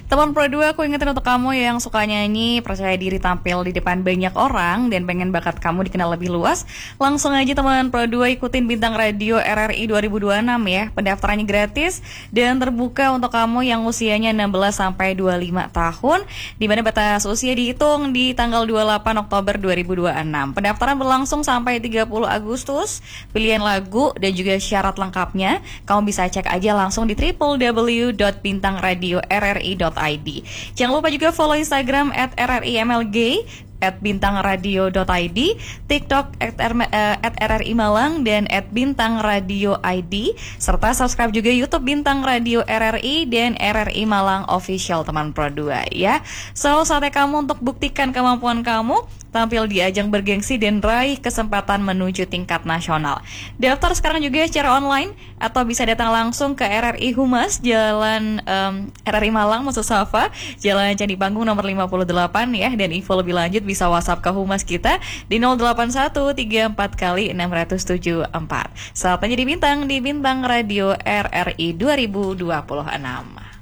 Teman Pro 2, aku ingetin untuk kamu yang suka nyanyi, percaya diri tampil di depan banyak orang, dan pengen bakat kamu dikenal lebih luas, langsung aja teman Pro 2 ikutin Bintang Radio RRI 2026 ya. Pendaftarannya gratis dan terbuka untuk kamu yang usianya 16-25 tahun, di mana batas usia dihitung di tanggal 28 Oktober 2026. Pendaftaran berlangsung sampai 30 Agustus. Pilihan lagu dan juga syarat lengkapnya kamu bisa cek aja langsung di www.bintangradiorri.id. Jangan lupa juga follow Instagram @rrimlg, @bintangradio.id, TikTok @RRI Malang dan @bintangradioid, serta subscribe juga YouTube Bintang Radio RRI dan RRI Malang Official teman Pro 2 ya. So, saatnya kamu untuk buktikan kemampuan kamu, tampil di ajang bergengsi dan raih kesempatan menuju tingkat nasional. Daftar sekarang juga secara online atau bisa datang langsung ke RRI Humas, Jalan RRI Malang Maksud Safa, Jalan Candi Panggung nomor 58 ya. Dan info lebih lanjut bisa WhatsApp ke Humas kita di 08134 674. Saatnya jadi bintang di Bintang Radio RRI 2026.